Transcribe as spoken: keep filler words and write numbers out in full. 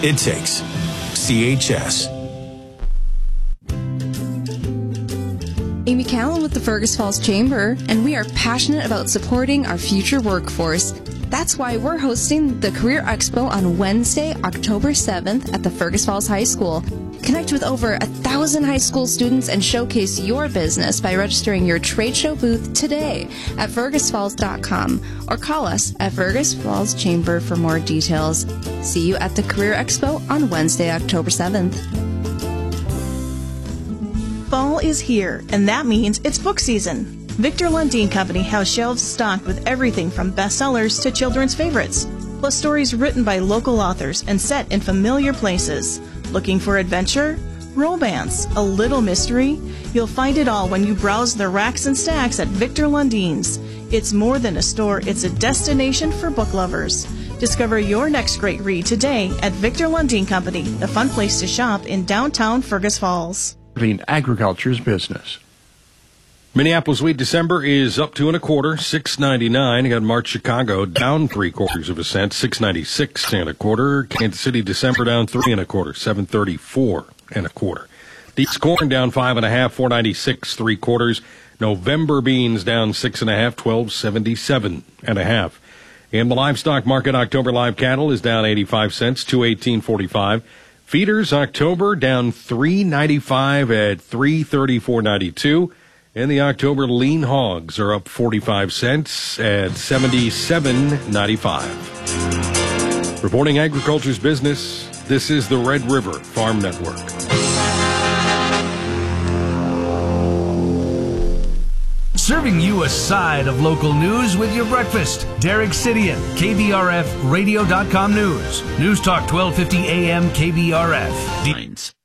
It takes C H S. Amy Callan with the Fergus Falls Chamber, and we are passionate about supporting our future workforce. That's why we're hosting the Career Expo on Wednesday, October seventh at the Fergus Falls High School. Connect with over a thousand high school students and showcase your business by registering your trade show booth today at fergus falls dot com or call us at Fergus Falls Chamber for more details. See you at the Career Expo on Wednesday, October seventh. Fall is here, and that means it's book season. Victor Lundin Company has shelves stocked with everything from bestsellers to children's favorites, plus stories written by local authors and set in familiar places. Looking for adventure, romance, a little mystery? You'll find it all when you browse the racks and stacks at Victor Lundin's. It's more than a store, it's a destination for book lovers. Discover your next great read today at Victor Lundin Company, the fun place to shop in downtown Fergus Falls. Agriculture's business. Minneapolis wheat December is up two and a quarter, six ninety-nine. You got March Chicago down three quarters of a cent, six ninety-six and a quarter. Kansas City December down three and a quarter, seven thirty-four and a quarter. Deep's corn down five and a half, four ninety-six three quarters. November beans down six and a half, twelve seventy-seven and a half. In the livestock market, October live cattle is down eighty-five cents, two eighteen forty-five. Feeders October down three ninety-five at three thirty-four ninety-two. And the October lean hogs are up forty-five cents at seventy-seven ninety-five. Reporting agriculture's business, this is the Red River Farm Network. Serving you a side of local news with your breakfast. Derek Sidian, K B R F radio dot com News. News Talk twelve fifty A M K B R F.